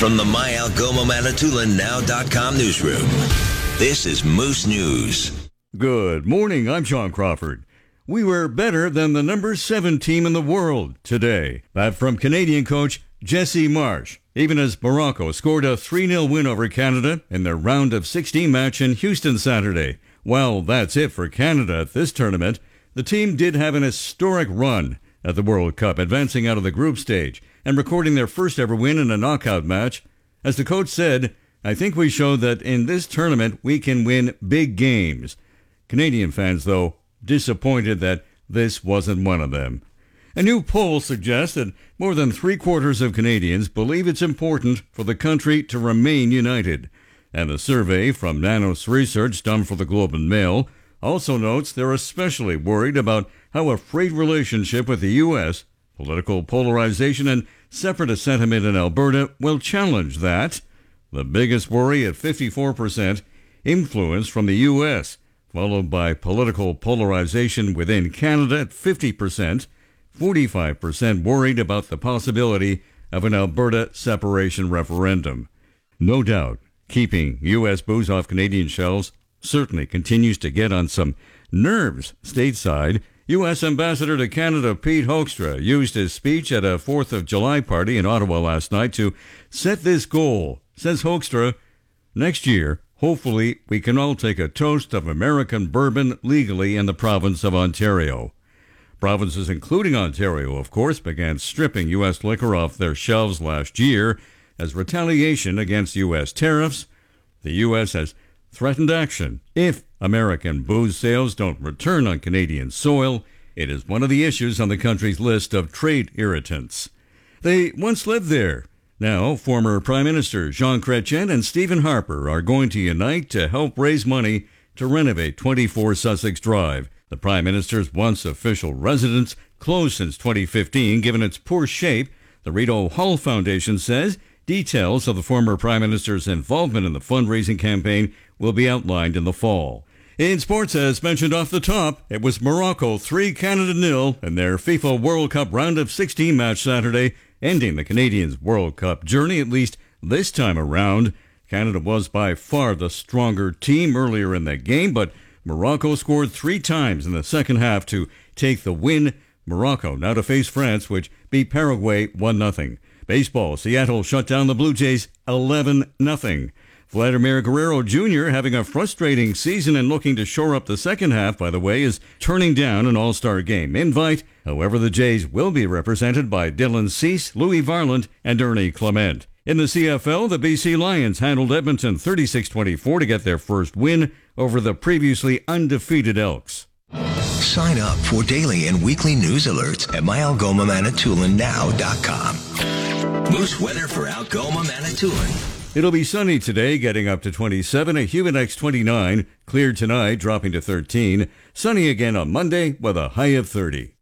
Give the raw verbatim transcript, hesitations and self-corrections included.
From the My Algoma Manitoulin Now dot com newsroom, this is Moose News. Good morning, I'm Sean Crawford. We were better than the number seven team in the world today. That from Canadian coach Jesse Marsh, even as Morocco scored a three nil win over Canada in their round of sixteen match in Houston Saturday. Well, that's it for Canada at this tournament. The team did have an historic run at the World Cup, advancing out of the group stage and recording their first ever win in a knockout match. As the coach said, I think we showed that in this tournament we can win big games. Canadian fans, though, disappointed that this wasn't one of them. A new poll suggests that more than three-quarters of Canadians believe it's important for the country to remain united. And a survey from Nanos Research done for the Globe and Mail also notes they're especially worried about how a frayed relationship with the U S, political polarization, and separatist sentiment in Alberta will challenge that. The biggest worry at fifty-four percent, influence from the U S, followed by political polarization within Canada at fifty percent, forty-five percent worried about the possibility of an Alberta separation referendum. No doubt, keeping U S booze off Canadian shelves certainly continues to get on some nerves stateside. U S Ambassador to Canada Pete Hoekstra used his speech at a fourth of July party in Ottawa last night to set this goal. Says Hoekstra, next year, hopefully, we can all take a toast of American bourbon legally in the province of Ontario. Provinces, including Ontario, of course, began stripping U S liquor off their shelves last year as retaliation against U S tariffs. The U S has threatened action if American booze sales don't return on Canadian soil. It is one of the issues on the country's list of trade irritants. They once lived there. Now, former Prime Minister Jean Chrétien and Stephen Harper are going to unite to help raise money to renovate twenty-four Sussex Drive, the Prime Minister's once official residence, closed since twenty fifteen given its poor shape. The Rideau Hall Foundation says details of the former Prime Minister's involvement in the fundraising campaign will be outlined in the fall. In sports, as mentioned off the top, it was Morocco three, Canada nil in their FIFA World Cup round of sixteen match Saturday, ending the Canadians' World Cup journey, at least this time around. Canada was by far the stronger team earlier in the game, but Morocco scored three times in the second half to take the win. Morocco now to face France, which beat Paraguay one nothing. Baseball, Seattle shut down the Blue Jays eleven nothing. Vladimir Guerrero Junior, having a frustrating season and looking to shore up the second half, by the way, is turning down an All-Star Game invite. However, the Jays will be represented by Dylan Cease, Louis Varland, and Ernie Clement. In the C F L, the B C Lions handled Edmonton thirty-six twenty-four to get their first win over the previously undefeated Elks. Sign up for daily and weekly news alerts at My Algoma Manitoulin Now dot com. Moose weather for Algoma Manitoulin. It'll be sunny today, getting up to twenty-seven, a humid next twenty-nine, clear tonight, dropping to thirteen, sunny again on Monday with a high of thirty.